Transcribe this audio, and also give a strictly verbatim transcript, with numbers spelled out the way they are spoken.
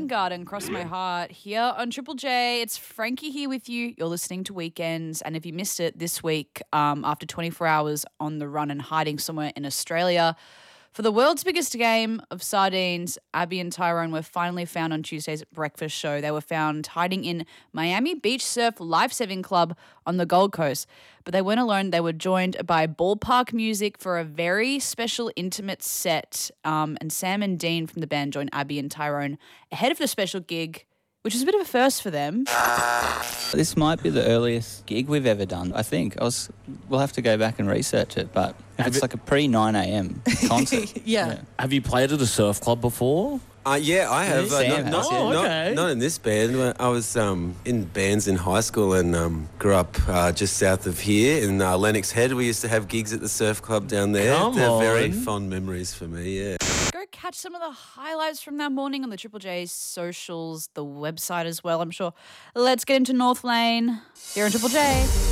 Soundgarden, Cross My Heart, here on Triple J. It's Frankie here with you. You're listening to Weekends. And if you missed it this week, um, after twenty-four hours on the run and hiding somewhere in Australia, for the world's biggest game of sardines, Abby and Tyrone were finally found on Tuesday's breakfast show. They were found hiding in Miami Beach Surf Lifesaving Club on the Gold Coast. But they weren't alone. They were joined by Ballpark Music for a very special, intimate set. Um, and Sam and Dean from the band joined Abby and Tyrone ahead of the special gig, which is a bit of a first for them. This might be the earliest gig we've ever done, I think. I was. We'll have to go back and research it, but Have it's it- like a pre-nine a.m. concert. Yeah. Have you played at a surf club before? Uh, yeah, I have. Uh, Sam not, has, not, yeah. Oh, not- okay. not in this band. I was um, in bands in high school and um, grew up uh, just south of here in uh, Lennox Head. We used to have gigs at the surf club down there. Come They're very on. fond memories for me, yeah. Go catch some of the highlights from that morning on the Triple J socials, the website as well, I'm sure. Let's get into North Lane here on Triple J.